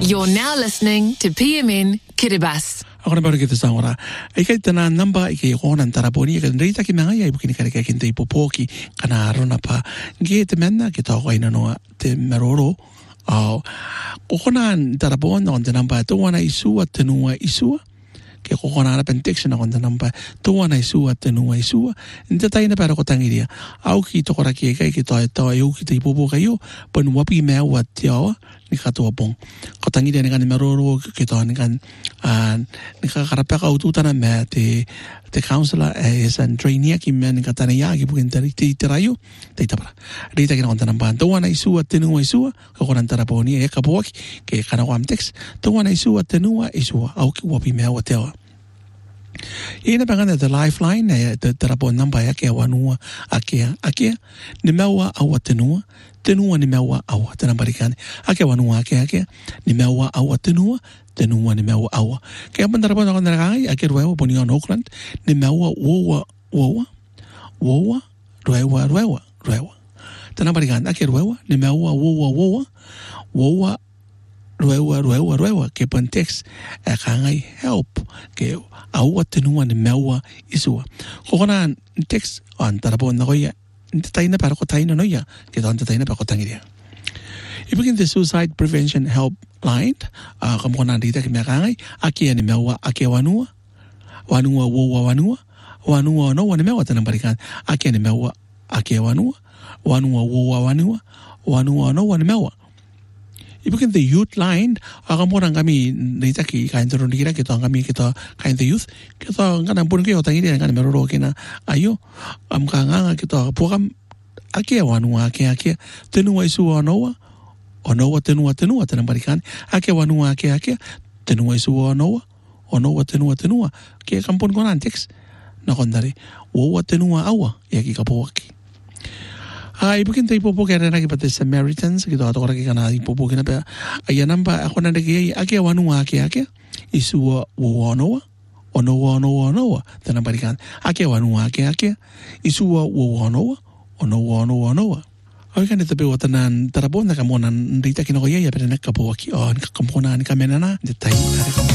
You're now listening to PMN Kiribati. Ako na baru kita sangora. Ikai tana namba ikai konan taraponi ikai rita ki manga ya ibukini kare kaya kinta ipopoki kana arona pa nge te menna kita ako ina noa te meroro au kokonan tarapon na konta namba tuwana isua tenua isua ke kokona na pentection na konta namba tuwana isua tenua isua nita tayo na para ko tangiria au ki tokora ki ikai ki toa toa yu ki te ipopo kayo panu wapi mea wat tiawa ni katua pong ko tangiria ni kan meroro ki toa ni kan ni kakarapeka ututana me te counselor san trainee ki me ni katana ya ki bukin te rayo te tapara rita ki na konta namba tuwana isua tenua isua kokonan taraponi e kapoaki ke kana wam text tuwana isua tenua isua au ki wapi mea wat tiawa ina pangana the lifeline te tarapon namba ya ke wanua akia ni mewa awa tenua ni mewa awa te namba rikane ake wanua akia ni mewa awa tenua ni mewa awa ke apan tarapon na kondara kai ake ruewa poni on Auckland ni mewa ruewa te namba rikane ake ruewa ni mewa ruewa ke pon text kangai help ke awa tenua ni mewa isua kokona text on tarapon na koya taina para ko taina noya ke don taina para ko tangiria ibigin the suicide prevention helpline kamkona dita ke mekangai akia ni mewa akia wanua no wani mewa tanang balikan akia ni mewa akia wanua no wani mewa ibigin the youth line akamorang kami dita ki kain turun dikira kita kami kita kain the youth kita ngana pun ke otang ini ngana meroro kina ayo amkanga kita pukam akia wanua akia tenua isu onowa tenua tanang balikan akia wanua akia tenua isu onowa tenua ke kampun konan teks na kondari wo tenua awa ya ki kapoaki ibigin tayo po kaya na kipate Samaritans kita ato kora kika na ipopo kina pa ayan ba ako na nagigay akia wanua akia isua onowa tanang balikan akia wanua akia isua onowa ay kan ito pe watanan tarapon na kamonan rita kinokoya ya pero nagkapo aki on kakampunan kami na detay